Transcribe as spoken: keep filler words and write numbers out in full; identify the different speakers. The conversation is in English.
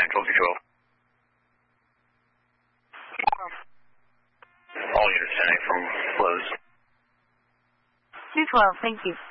Speaker 1: Control two twelve. All units ten eight from closed.
Speaker 2: two twelve, thank you.